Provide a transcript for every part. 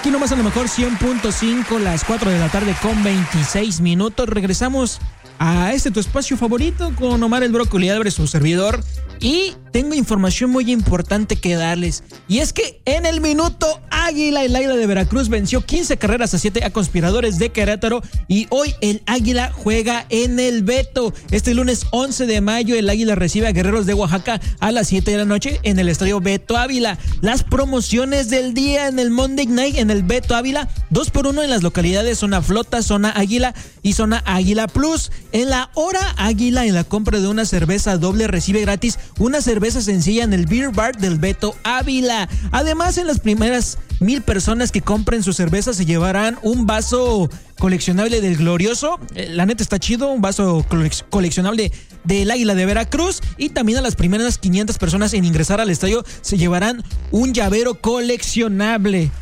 Aquí nomás a lo mejor 100.5, las 4 de la tarde con 26 minutos. Regresamos a tu espacio favorito con Omar el Brócoli Álvarez, su servidor. Y tengo información muy importante que darles. Y es que en el minuto Águila, el Águila de Veracruz venció 15 carreras a 7 a Conspiradores de Querétaro. Y hoy el Águila juega en el Beto. Este lunes 11 de mayo el Águila recibe a Guerreros de Oaxaca a las 7 de la noche en el estadio Beto Ávila. Las promociones del día en el Monday Night en el Beto Ávila: 2x1 en las localidades Zona Flota, Zona Águila y Zona Águila Plus. En la hora Águila, en la compra de una cerveza doble, recibe gratis una cerveza sencilla en el Beer Bar del Beto Ávila. Además, en las primeras 1,000 personas que compren su cerveza se llevarán un vaso coleccionable del Glorioso. La neta está chido, un vaso coleccionable del Águila de Veracruz. Y también a las primeras 500 personas en ingresar al estadio se llevarán un llavero coleccionable.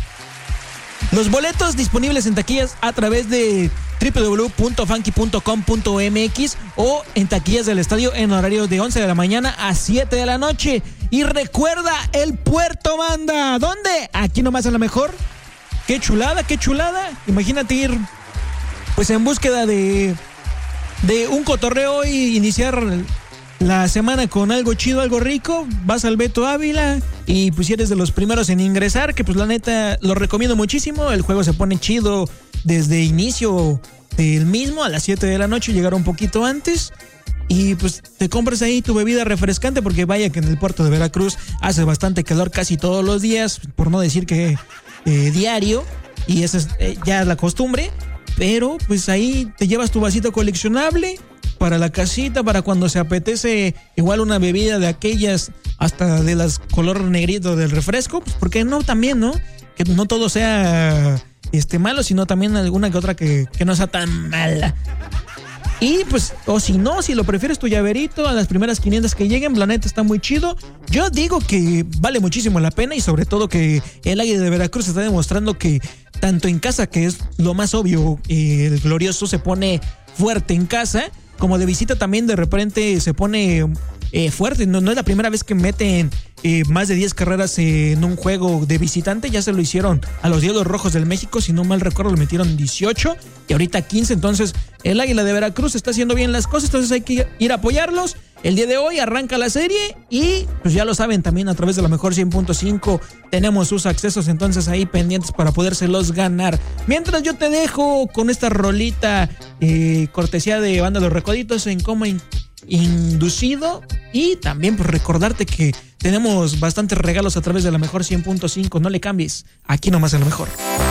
Los boletos disponibles en taquillas a través de www.funky.com.mx o en taquillas del estadio en horario de 11 de la mañana a 7 de la noche. Y recuerda, el puerto manda. ¿Dónde? Aquí nomás a lo mejor. Qué chulada, qué chulada. Imagínate ir pues en búsqueda de un cotorreo y iniciar la semana con algo chido, algo rico. Vas al Beto Ávila y pues si eres de los primeros en ingresar, que pues la neta lo recomiendo muchísimo. El juego se pone chido desde inicio del mismo, a las 7 de la noche, llegar un poquito antes. Y pues te compras ahí tu bebida refrescante, porque vaya que en el puerto de Veracruz hace bastante calor casi todos los días, por no decir que diario, y esa es ya la costumbre. Pero pues ahí te llevas tu vasito coleccionable para la casita, para cuando se apetece igual una bebida de aquellas, hasta de las color negrito del refresco, pues porque no también, ¿no? Que no todo sea malo, sino también alguna que otra que no sea tan mala. Y pues, o si no, si lo prefieres, tu llaverito a las primeras 500 que lleguen, la neta está muy chido. Yo digo que vale muchísimo la pena, y sobre todo que el Águila de Veracruz está demostrando que tanto en casa, que es lo más obvio, el Glorioso se pone fuerte en casa, como de visita también de repente se pone fuerte. No es la primera vez que meten más de 10 carreras en un juego de visitante. Ya se lo hicieron a los Diablos Rojos del México, si no mal recuerdo lo metieron 18 y ahorita 15. Entonces el Águila de Veracruz está haciendo bien las cosas, entonces hay que ir a apoyarlos. El día de hoy arranca la serie y pues ya lo saben, también a través de la mejor 100.5 tenemos sus accesos, entonces ahí pendientes para podérselos ganar. Mientras yo te dejo con esta rolita cortesía de Banda Los Recoditos en Coma Inducido, y también pues recordarte que tenemos bastantes regalos a través de la mejor 100.5. No le cambies, aquí nomás a lo mejor.